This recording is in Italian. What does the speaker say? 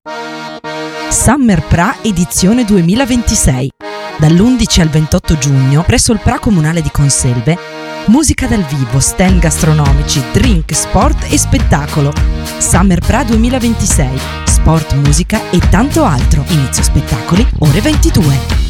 Summer Pra edizione 2026. Dall'11 al 28 giugno, presso il Pra Comunale di Conselve, musica dal vivo, stand gastronomici, drink, sport e spettacolo. Summer Pra 2026. Sport, musica e tanto altro. Inizio spettacoli ore 22.